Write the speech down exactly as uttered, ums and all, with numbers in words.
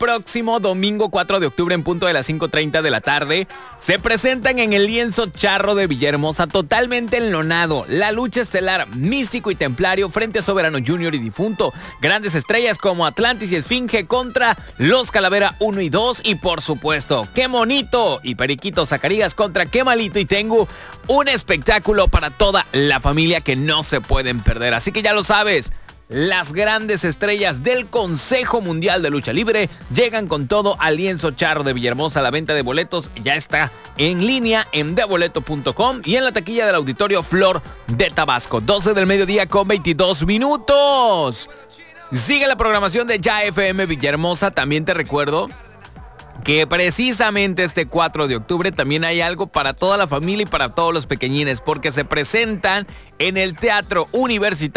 próximo domingo cuatro de octubre en punto de las cinco treinta de la tarde. Se presentan en el lienzo charro de Villahermosa, totalmente enlonado, la lucha estelar Místico y Templario frente a Soberano Junior y Difunto. Grandes estrellas como Atlantis y Esfinge contra Los Calavera uno y dos. Y por supuesto, Qué Monito y Periquito Zacarías contra Qué Malito y Tengu. Un espectáculo para toda la familia que no se pueden perder. Así que ya lo sabes, las grandes estrellas del Consejo Mundial de Lucha Libre llegan con todo al lienzo charro de Villahermosa. La venta de boletos ya está en línea en de boleto punto com y en la taquilla del Auditorio Flor de Tabasco. doce del mediodía con veintidós minutos. Sigue la programación de Ya F M Villahermosa. También te recuerdo que precisamente este cuatro de octubre también hay algo para toda la familia y para todos los pequeñines, porque se presentan en el Teatro Universitario